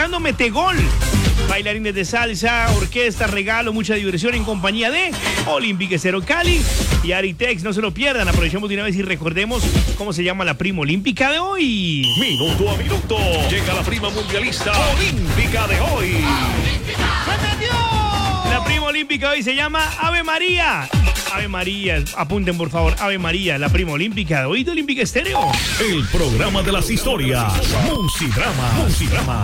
tocando Metegol. Bailarines de salsa, orquesta, regalo, mucha diversión en compañía de Olympic Estéreo Cali y Aritex. No se lo pierdan. Aprovechemos de una vez y recordemos cómo se llama la prima olímpica de hoy. Minuto a minuto. Llega la prima mundialista olímpica de hoy. La prima olímpica hoy se llama Ave María. Ave María, apunten por favor, Ave María, la prima olímpica de hoy de Olympic Estéreo. El programa de las historias. Musidrama.